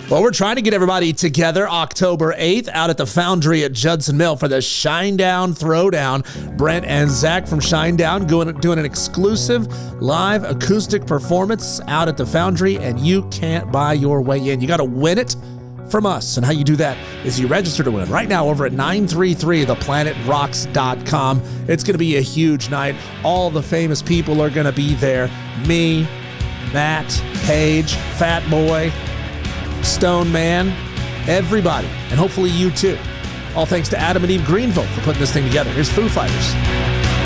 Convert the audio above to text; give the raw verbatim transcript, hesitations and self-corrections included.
Well, we're trying to get everybody together October eighth out at the Foundry at Judson Mill for the Shinedown Throwdown. Brent and Zach from Shinedown doing, doing an exclusive live acoustic performance out at the Foundry, and you can't buy your way in. You got to win it from us. And how you do that is you register to win right now over at nine three three the planet rocks dot com. It's going to be a huge night. All the famous people are going to be there. Me, Matt, Paige, Fat Boy, Stone Man, everybody, and hopefully you too. All thanks to Adam and Eve Greenville for putting this thing together. Here's Foo Fighters.